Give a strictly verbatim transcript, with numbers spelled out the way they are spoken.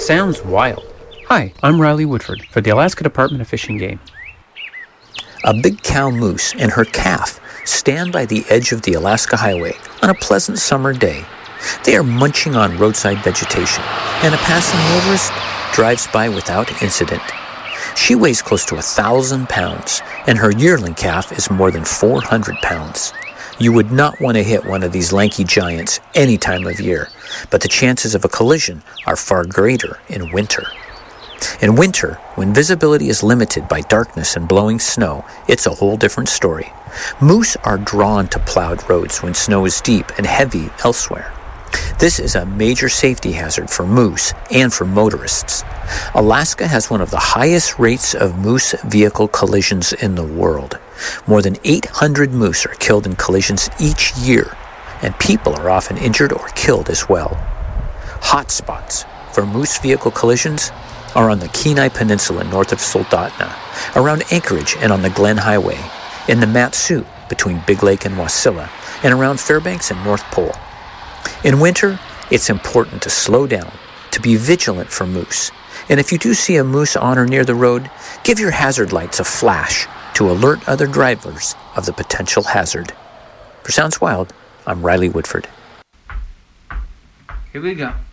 sounds wild. Hi, I'm Riley Woodford for the Alaska Department of Fish and Game. A big cow moose and her calf stand by the edge of the Alaska Highway on a pleasant summer day. They are munching on roadside vegetation, and a passing motorist drives by without incident. She weighs close to a thousand pounds, and her yearling calf is more than four hundred pounds. You would not want to hit one of these lanky giants any time of year, but the chances of a collision are far greater in winter. In winter, when visibility is limited by darkness and blowing snow, it's a whole different story. Moose are drawn to plowed roads when snow is deep and heavy elsewhere. This is a major safety hazard for moose and for motorists. Alaska has one of the highest rates of moose vehicle collisions in the world. More than eight hundred moose are killed in collisions each year, and people are often injured or killed as well. Hotspots for moose vehicle collisions are on the Kenai Peninsula north of Soldotna, around Anchorage and on the Glen Highway, in the Mat-Su between Big Lake and Wasilla, and around Fairbanks and North Pole. In winter, it's important to slow down, to be vigilant for moose, and if you do see a moose on or near the road, give your hazard lights a flash to alert other drivers of the potential hazard. For Sounds Wild, I'm Riley Woodford. Here we go.